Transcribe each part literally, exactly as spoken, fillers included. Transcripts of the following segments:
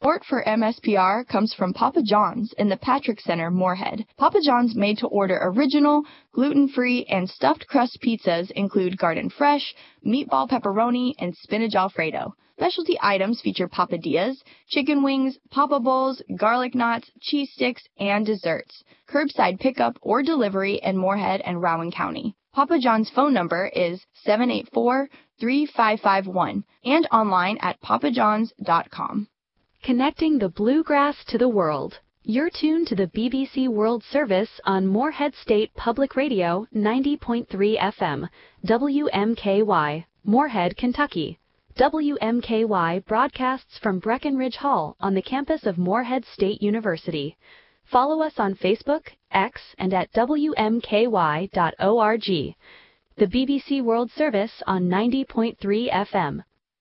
Support for M S P R comes from Papa John's in the Patrick Center, Moorhead. Papa John's made-to-order original, gluten-free, and stuffed crust pizzas include garden fresh, meatball pepperoni, and spinach alfredo. Specialty items feature papadillas, chicken wings, papa bowls, garlic knots, cheese sticks, and desserts. Curbside pickup or delivery in Moorhead and Rowan County. Papa John's phone number is seven eight four, three five five one and online at papa johns dot com. Connecting the bluegrass to the world. You're tuned to the B B C World Service on Moorhead State Public Radio ninety point three F M, W M K Y, Moorhead, Kentucky. W M K Y broadcasts from Breckenridge Hall on the campus of Moorhead State University. Follow us on Facebook, X, and at W M K Y dot org. The B B C World Service on ninety point three F M.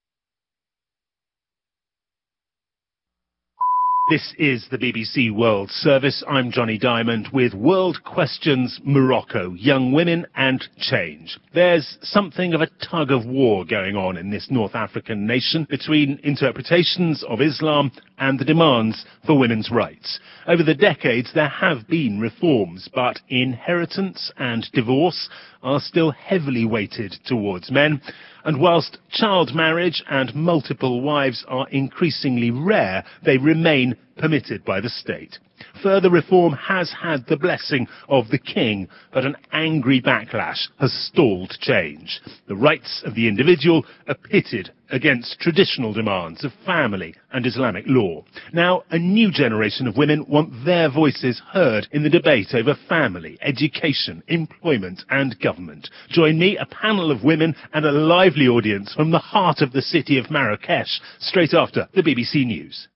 This is the B B C World Service. I'm Johnny Diamond with World Questions Morocco, Young Women and Change. There's something of a tug of war going on in this North African nation between interpretations of Islam and the demands for women's rights. Over the decades, there have been reforms, but inheritance and divorce are still heavily weighted towards men. And whilst child marriage and multiple wives are increasingly rare, they remain permitted by the state. Further reform has had the blessing of the king, but an angry backlash has stalled change. The rights of the individual are pitted against traditional demands of family and Islamic law. Now, a new generation of women want their voices heard in the debate over family, education, employment and government. Join me, a panel of women and a lively audience from the heart of the city of Marrakesh, straight after the B B C News.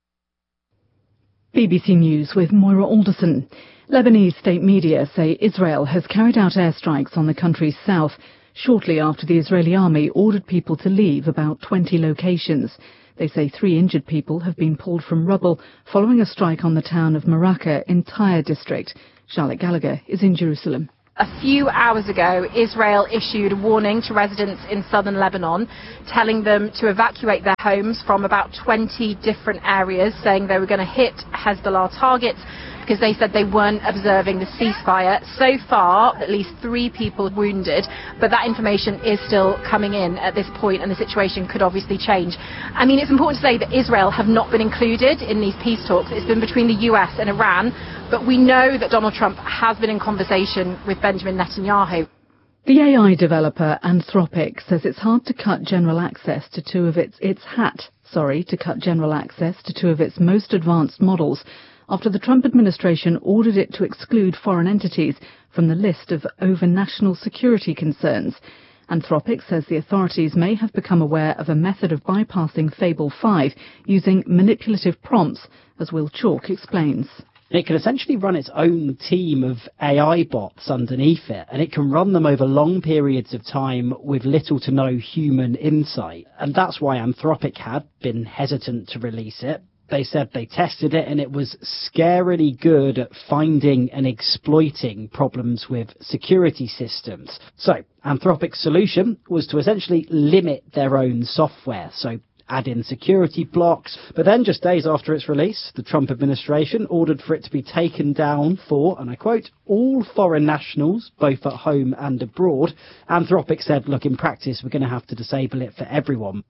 B B C News with Moira Alderson. Lebanese state media say Israel has carried out airstrikes on the country's south shortly after the Israeli army ordered people to leave about twenty locations. They say three injured people have been pulled from rubble following a strike on the town of Maraka in Tyre district. Charlotte Gallagher is in Jerusalem. A few hours ago, Israel issued a warning to residents in southern Lebanon, telling them to evacuate their homes from about twenty different areas, saying they were going to hit Hezbollah targets because they said they weren't observing the ceasefire. So far, at least three people wounded, but that information is still coming in at this point, and the situation could obviously change. I mean, it's important to say that Israel have not been included in these peace talks. It's been between the U S and Iran, but we know that Donald Trump has been in conversation with Benjamin Netanyahu. The A I developer Anthropic says it's hard to cut general access to two of its its hat, sorry, to cut general access to two of its most advanced models after the Trump administration ordered it to exclude foreign entities from the list of over national security concerns. Anthropic says the authorities may have become aware of a method of bypassing Fable five using manipulative prompts, as Will Chalk explains. It can essentially run its own team of A I bots underneath it, and it can run them over long periods of time with little to no human insight. And that's why Anthropic had been hesitant to release it. They said they tested it and it was scarily good at finding and exploiting problems with security systems. So Anthropic's solution was to essentially limit their own software, so add in security blocks. But then, just days after its release, the Trump administration ordered for it to be taken down for, and I quote, all foreign nationals, both at home and abroad. Anthropic said, look, in practice, we're going to have to disable it for everyone.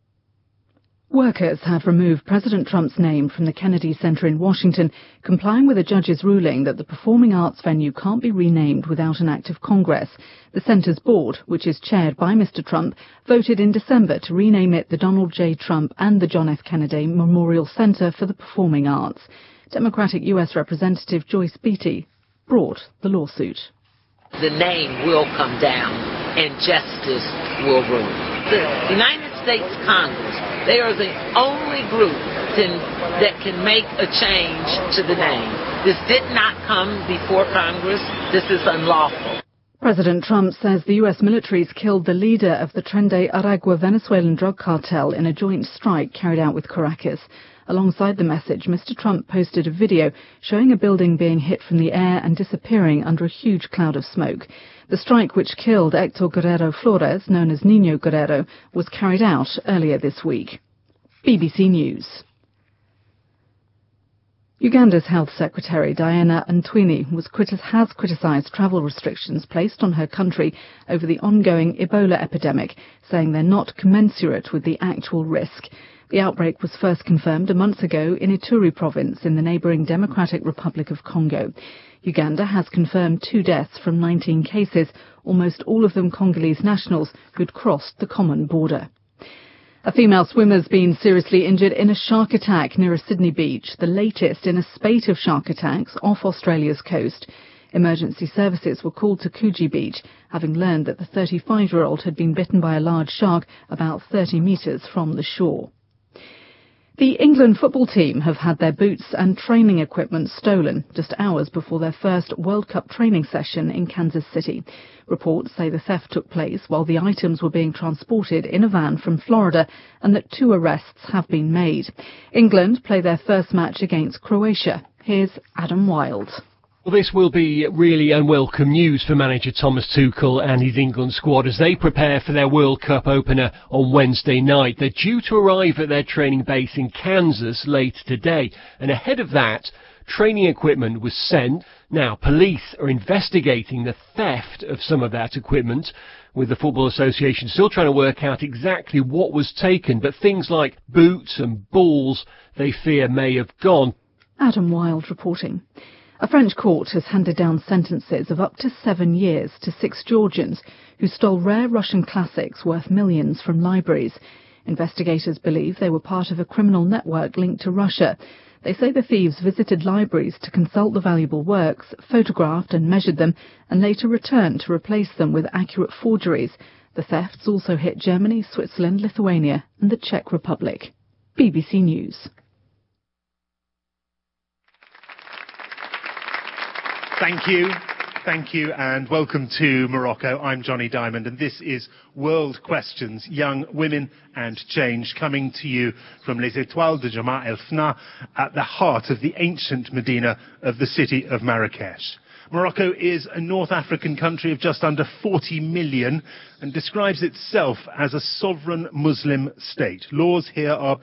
Workers have removed President Trump's name from the Kennedy Center in Washington, complying with a judge's ruling that the performing arts venue can't be renamed without an act of Congress. The center's board, which is chaired by Mister Trump, voted in December to rename it the Donald J. Trump and the John F. Kennedy Memorial Center for the Performing Arts. Democratic U S Representative Joyce Beatty brought the lawsuit. The name will come down and justice will rule. The United States Congress, they are the only group can, that can make a change to the name. This did not come before Congress. This is unlawful. President Trump says the U S military's killed the leader of the Tren de Aragua Venezuelan drug cartel in a joint strike carried out with Caracas. Alongside the message, Mister Trump posted a video showing a building being hit from the air and disappearing under a huge cloud of smoke. The strike, which killed Hector Guerrero Flores, known as Nino Guerrero, was carried out earlier this week. B B C News. Uganda's Health Secretary Diana Ntwini was critis- has criticised travel restrictions placed on her country over the ongoing Ebola epidemic, saying they're not commensurate with the actual risk. The outbreak was first confirmed a month ago in Ituri province in the neighbouring Democratic Republic of Congo. Uganda has confirmed two deaths from nineteen cases, almost all of them Congolese nationals who'd crossed the common border. A female swimmer's been seriously injured in a shark attack near a Sydney beach, the latest in a spate of shark attacks off Australia's coast. Emergency services were called to Coogee Beach, having learned that the thirty-five-year-old had been bitten by a large shark about thirty metres from the shore. The England football team have had their boots and training equipment stolen just hours before their first World Cup training session in Kansas City. Reports say the theft took place while the items were being transported in a van from Florida and that two arrests have been made. England play their first match against Croatia. Here's Adam Wilde. Well, this will be really unwelcome news for manager Thomas Tuchel and his England squad as they prepare for their World Cup opener on Wednesday night. They're due to arrive at their training base in Kansas later today, and ahead of that, training equipment was sent. Now, police are investigating the theft of some of that equipment, with the Football Association still trying to work out exactly what was taken, but things like boots and balls they fear may have gone. Adam Wilde reporting. A French court has handed down sentences of up to seven years to six Georgians who stole rare Russian classics worth millions from libraries. Investigators believe they were part of a criminal network linked to Russia. They say the thieves visited libraries to consult the valuable works, photographed and measured them, and later returned to replace them with accurate forgeries. The thefts also hit Germany, Switzerland, Lithuania and the Czech Republic. B B C News. Thank you. Thank you and welcome to Morocco. I'm Johnny Diamond and this is World Questions, Young Women and Change, coming to you from Les Étoiles de Jemaa El Fna at the heart of the ancient Medina of the city of Marrakesh. Morocco is a North African country of just under forty million and describes itself as a sovereign Muslim state. Laws here are